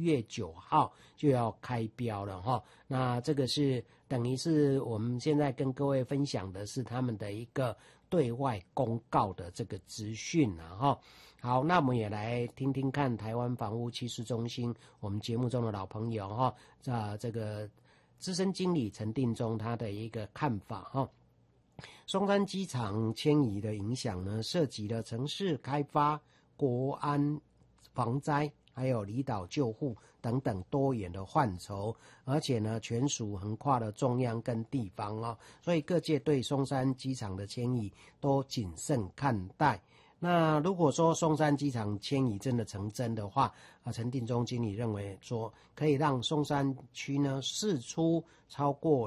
月9号就要开标了哈。那这个是等于是我们现在跟各位分享的是他们的一个对外公告的这个资讯啊哈。好，那我们也来听听看台湾房屋趋势中心我们节目中的老朋友哈，这个资深经理陈定中他的一个看法哈。松山机场迁移的影响呢，涉及了城市开发、国安、防灾，还有离岛救护等等多元的范畴，而且呢，全属横跨了中央跟地方哦，所以各界对松山机场的迁移都谨慎看待。那如果说松山机场迁移真的成真的话，陈定中经理认为说，可以让松山区呢释出超过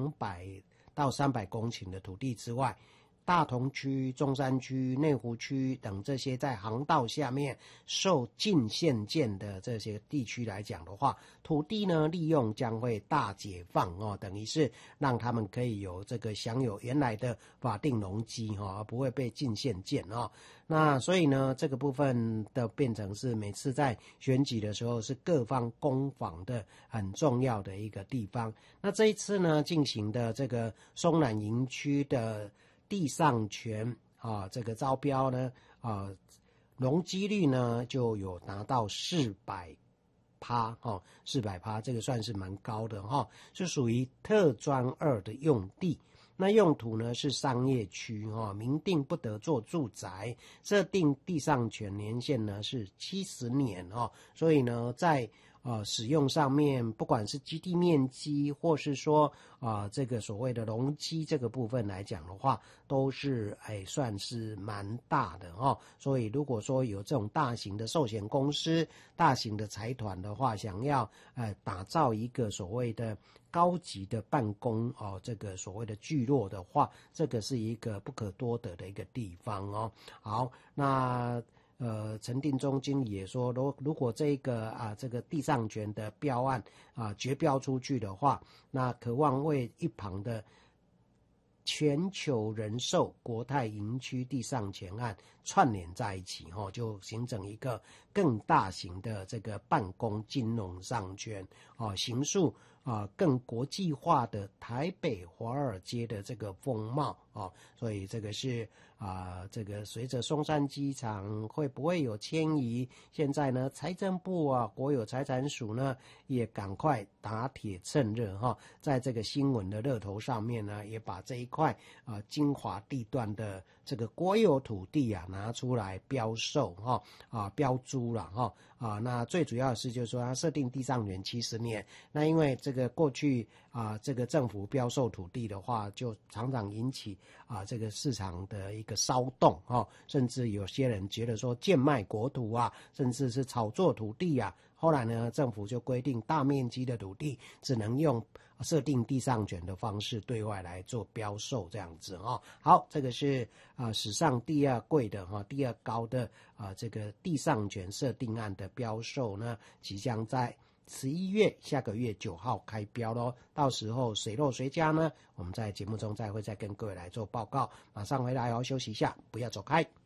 200到300公顷的土地之外，大同区、中山区、内湖区等这些在航道下面受禁限建的这些地区来讲的话，土地呢利用将会大解放哦，等于是让他们可以有这个享有原来的法定容积哦，而不会被禁限建哦。那所以呢，这个部分的变成是每次在选举的时候是各方攻防的很重要的一个地方。那这一次呢进行的这个松南营区的地上权这个招标呢容积率呢就有达到400%哦，400%，这个算是蛮高的是属于特专2的用地。那用途呢是商业区明定不得做住宅，设定地上权年限呢是70年所以呢在使用上面，不管是基地面积或是说这个所谓的容积这个部分来讲的话，都是算是蛮大的所以如果说有这种大型的寿险公司、大型的财团的话，想要打造一个所谓的高级的办公这个所谓的聚落的话，这个是一个不可多得的一个地方好，那陈定中经理也说，如果这个这个地上权的标案决标出去的话，那渴望为一旁的全球人寿国泰营区地上权案串联在一起就形成一个更大型的这个办公金融商圈形塑更国际化的台北华尔街的这个风貌所以这个是这个随着松山机场会不会有迁移，现在呢财政部国有财产署呢也赶快打铁趁热在这个新闻的热头上面呢，也把这一块精华地段的这个国有土地拿出来标售标租了那最主要的是就是说它设定地上权70年，那因为这个过去这个政府标售土地的话，就常常引起这个市场的一个骚动甚至有些人觉得说贱卖国土甚至是炒作土地后来呢，政府就规定大面积的土地只能用设定地上权的方式对外来做标售这样子好，这个是史上第2贵的第2高的这个地上权设定案的标售呢，即将在11月下个月9号开标咯，到时候水落谁家呢？我们在节目中再跟各位来做报告。马上回来休息一下，不要走开。